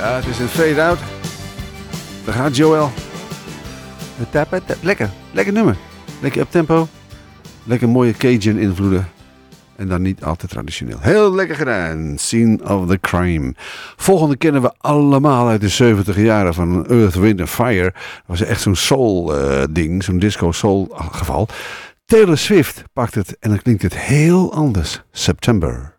Ja, het is een fade-out. Daar gaat Joel. Lekker. Lekker nummer. Lekker up tempo. Lekker mooie Cajun invloeden. En dan niet altijd traditioneel. Heel lekker gedaan. Scene of the Crime. Volgende kennen we allemaal uit de 70 jaren van Earth, Wind and Fire. Dat was echt zo'n soul ding. Zo'n disco soul geval. Taylor Swift pakt het en dan klinkt het heel anders. September.